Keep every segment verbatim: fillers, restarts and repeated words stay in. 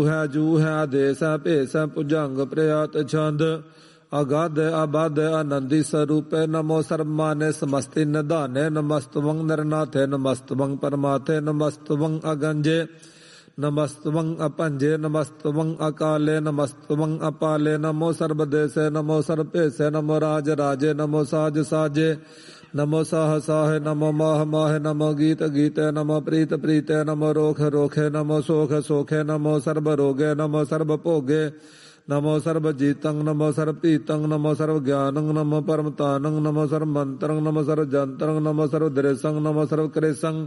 ਹੈ ਜੂ ਹੈ ਆਦੇਸ ਹੈ ਭੇਸ ਹੈ ਭੁਜੰਗ ਪ੍ਰਿਆਤ ਛੰਦ ਅਗਾਧ ਆਬਾਦ ਆਨੰਦੀ ਸਰੂਪੇ ਨਮੋ ਸਰਮਾਨੇ ਸਮਸਤੀ ਨਿਧਾਨੇ ਨਮਸਤਵੰ ਨਿਰਨਾਥੇ ਨਮਸਤਵੰ ਪਰਮਾਥੇ ਨਮਸਤਵੰ ਅਗੰਜੇ ਨਮਸਤਵੰ ਅਪੰਜੇ ਨਮਸਤਵੰ ਅਕਾਲੇ ਨਮਸਤਵੰ ਅਪਾਲੇ ਨਮੋ ਸਰਬਦੇਸੇ ਨਮੋ ਸਰਭੇਸੇ ਨਮੋ ਰਾਜ ਰਾਜੇ ਨਮੋ ਸਾਜ ਸਾਜੇ ਨਮੋ ਸਾਹ ਸਾਹੇ ਨਮੋ ਮਾਹ ਮਾਹੇ ਨਮੋ ਗੀਤ ਗੀਤੇ ਨਮੋ ਪ੍ਰੀਤ ਪ੍ਰੀਤੇ ਨਮੋ ਰੋਖ ਰੋਖੇ ਨਮੋ ਸੋਖ ਸੋਖੇ ਨਮੋ ਸਰਬ ਰੋਗੇ ਨਮੋ ਸਰਬ ਭੋਗੇ ਨਮੋ ਸਰਬ ਜੀਤੰ ਨਮੋ ਸਰਬ ਪੀਤੰ ਨਮੋ ਸਰਬ ਗਿਆਨੰ ਨਮੋ ਪਰਮਤਾਨੰ ਨਮੋ ਸਰਬ ਮੰਤਰੰ ਨਮੋ ਸਰਬ ਜੰਤਰੰ ਨਮੋ ਸਰਬ ਦ੍ਰਿਸ਼ੰ ਨਮੋ ਸਰਬ ਕ੍ਰਿਸ਼ੰ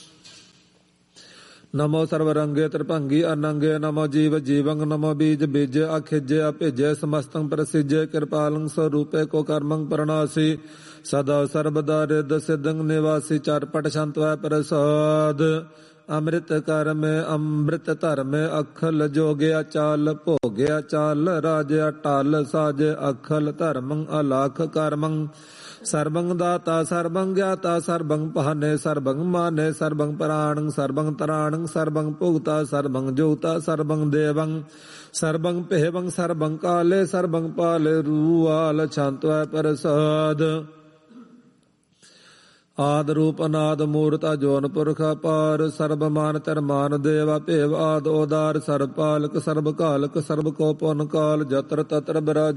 ਨਮੋ ਸਰਬ ਰੰਗੇ ਤ੍ਰਿਭੰਗੀ ਅਨੰਗੇ ਨਮੋ ਜੀਵ ਜੀਵੰ ਨਮੋ ਬੀਜ ਬੀਜੇ ਅਖਿਜੇ ਅਭਿਜੇ ਸਮਸਤੰ ਪ੍ਰਸਿਜੇ ਕਿਰਪਾਲੰ ਸਰੂਪੇ ਕੋ ਕਰਮੰ ਪ੍ਰਣਾਸੀ ਸਦਾ ਸਰਬਦਾ ਰਿਦ ਸਿद्धੰ ਨਿਵਾਸੀ ਚਰਪਟ ਸ਼ੰਤਵੈ ਪ੍ਰਸਾਦ ਅੰਮ੍ਰਿਤ ਕਰਮੇ ਅੰਮ੍ਰਿਤ ਧਰਮੇ ਅਖਲ ਜੋਗਿਆ ਚਾਲ ਭੋਗਿਆ ਚਾਲ ਰਾਜਿਆ ਟਲ ਸਾਜੇ ਅਖਲ ਧਰਮੰ ਅਲਾਖ ਕਰਮੰ ਸਰਬੰ ਦਾਤਾ ਸਰਬੰ ਗਿਆਤਾ ਸਰਬੰ ਪਹਨੇ ਸਰਬੰ ਮਾਨੇ ਸਰਬੰ ਪ੍ਰਾਣੰ ਸਰਬੰ ਤਰਾਣੰ ਸਰਬੰ ਭੁਗਤਾ ਸਰਬੰ ਜੋਤਾ ਸਰਬੰ ਦੇਵੰ ਸਰਬੰ ਭੇਵੰ ਸਰਬੰ ਕਾਲੇ ਸਰਬੰ ਪਾਲੇ ਰੂਆਲ ਛੰਤਵੈ ਪ੍ਰਸਾਦ ਆਦ ਰੂਪ ਅਨਾਦ ਮੂਰਤ ਅਜੋਨ ਪੁਰਖ ਅਪਾਰ ਸਰਬ ਮਾਨ ਧਰਮਾਨ ਦੇਵਾ ਭੇਵ ਆਦ ਉਦਾਰ ਸਰਬ ਪਾਲਕ ਸਰਬ ਕਾਲਕ ਸਰਬ ਕੋ ਪੁਨ ਕਾਲ ਜਤਰ ਤਤਰ ਬਿਰਾਜ